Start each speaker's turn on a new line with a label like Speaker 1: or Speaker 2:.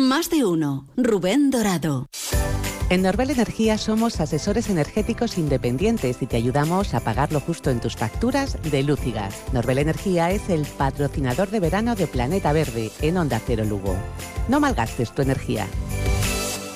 Speaker 1: Más de uno. Rubén Dorado.
Speaker 2: En Norbel Energía somos asesores energéticos independientes y te ayudamos a pagar lo justo en tus facturas de luz y gas. Norbel Energía es el patrocinador de verano de Planeta Verde en Onda Cero Lugo. No malgastes tu energía.